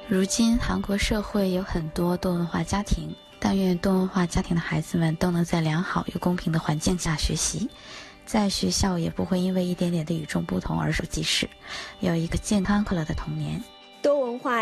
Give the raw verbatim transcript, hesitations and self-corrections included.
如今韩国社会有很多多文化家庭，但愿多文化家庭的孩子们都能在良好又公平的环境下学习，在学校也不会因为一点点的与众不同而受歧视，有一个健康快乐的童年。 多文化